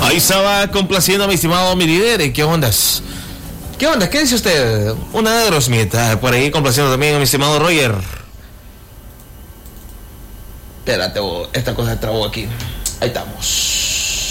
Ahí estaba complaciendo a mi estimado Miridere. ¿Qué ondas? ¿Qué onda? ¿Qué dice usted? Una de Aerosmith. Por ahí complaciendo también a mi estimado Roger. Espérate, esta cosa trabó aquí. Ahí estamos.